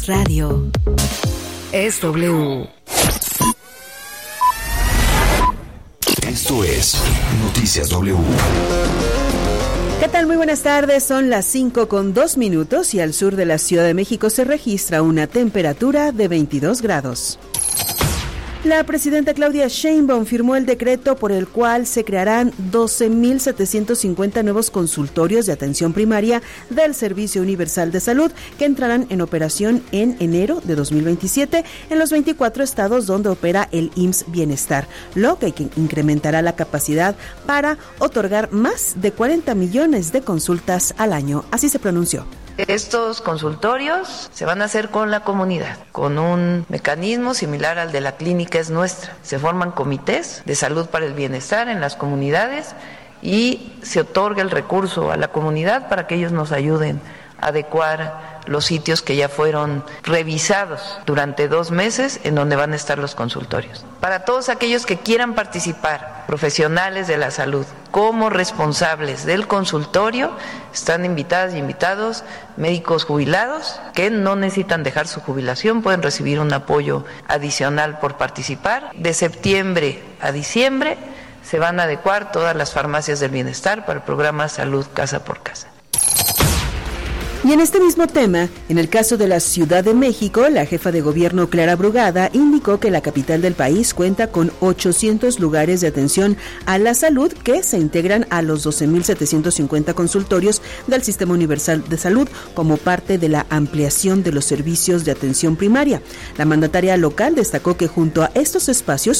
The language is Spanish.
Radio es W. Esto es Noticias W. ¿Qué tal? Muy buenas tardes, son las 5:02 y al sur de la Ciudad de México se registra una temperatura de 22 grados. La presidenta Claudia Sheinbaum firmó el decreto por el cual se crearán 12,750 nuevos consultorios de atención primaria del Servicio Universal de Salud que entrarán en operación en enero de 2027 en los 24 estados donde opera el IMSS Bienestar, lo que incrementará la capacidad para otorgar más de 40 millones de consultas al año. Así se pronunció. Estos consultorios se van a hacer con la comunidad, con un mecanismo similar al de la Clínica Es Nuestra. Se forman comités de salud para el bienestar en las comunidades y se otorga el recurso a la comunidad para que ellos nos ayuden a adecuar los sitios que ya fueron revisados durante 2 meses en donde van a estar los consultorios. Para todos aquellos que quieran participar, profesionales de la salud, como responsables del consultorio, están invitadas y invitados médicos jubilados que no necesitan dejar su jubilación, pueden recibir un apoyo adicional por participar. De septiembre a diciembre se van a adecuar todas las farmacias del bienestar para el programa Salud Casa por Casa. Y en este mismo tema, en el caso de la Ciudad de México, la jefa de gobierno Clara Brugada indicó que la capital del país cuenta con 800 lugares de atención a la salud que se integran a los 12,750 consultorios del Sistema Universal de Salud como parte de la ampliación de los servicios de atención primaria. La mandataria local destacó que junto a estos espacios